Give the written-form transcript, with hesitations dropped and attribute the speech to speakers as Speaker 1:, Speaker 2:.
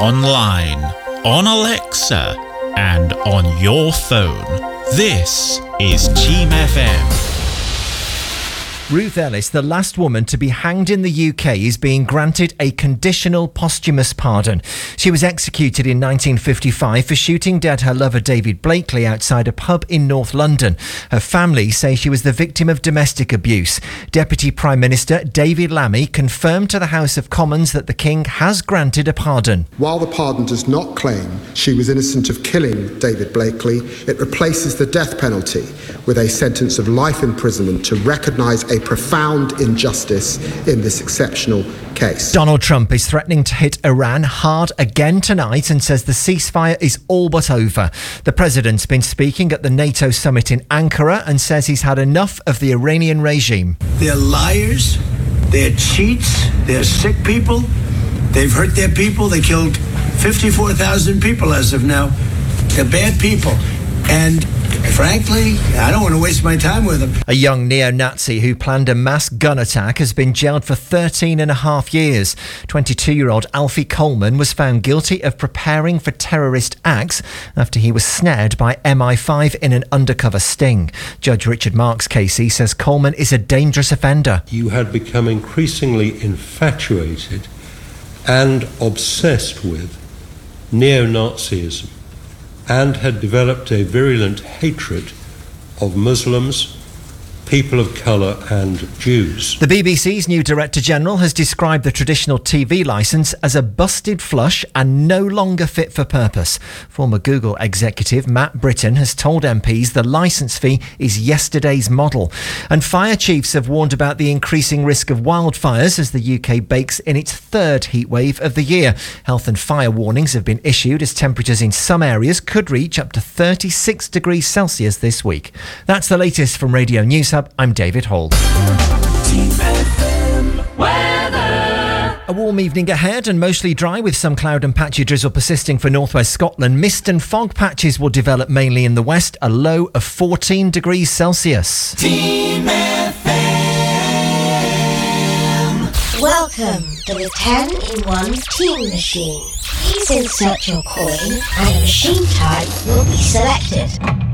Speaker 1: online, on Alexa, and on your phone. This is Team FM.
Speaker 2: Ruth Ellis, the last woman to be hanged in the UK, is being granted a conditional posthumous pardon. She was executed in 1955 for shooting dead her lover David Blakely outside a pub in North London. Her family say she was the victim of domestic abuse. Deputy Prime Minister David Lammy confirmed to the House of Commons that the King has granted a pardon.
Speaker 3: While the pardon does not claim she was innocent of killing David Blakely, it replaces the death penalty with a sentence of life imprisonment to recognise a profound injustice in this exceptional case.
Speaker 2: Donald Trump is threatening to hit Iran hard again tonight and says the ceasefire is all but over. The president's been speaking at the NATO summit in Ankara and says he's had enough of the Iranian regime.
Speaker 4: They're liars, they're cheats, they're sick people, they've hurt their people, they killed 54,000 people as of now. They're bad people. And frankly, I don't want to waste my time with them.
Speaker 2: A young neo-Nazi who planned a mass gun attack has been jailed for 13 and a half years. 22-year-old Alfie Coleman was found guilty of preparing for terrorist acts after he was snared by MI5 in an undercover sting. Judge Richard Marks Casey says Coleman is a dangerous offender.
Speaker 5: You had become increasingly infatuated and obsessed with neo-Nazism, and had developed a virulent hatred of Muslims, people of colour and Jews.
Speaker 2: The BBC's new Director-General has described the traditional TV licence as a busted flush and no longer fit for purpose. Former Google executive Matt Britton has told MPs the licence fee is yesterday's model. And fire chiefs have warned about the increasing risk of wildfires as the UK bakes in its third heatwave of the year. Health and fire warnings have been issued as temperatures in some areas could reach up to 36 degrees Celsius this week. That's the latest from Radio News Hub. I'm David Hall. A warm evening ahead and mostly dry with some cloud and patchy drizzle persisting for northwest Scotland. Mist and fog patches will develop mainly in the west, a low of 14 degrees Celsius.
Speaker 6: Team FM. Welcome to the 10-in-1 Team Machine. Please insert your coin and a machine type will be selected.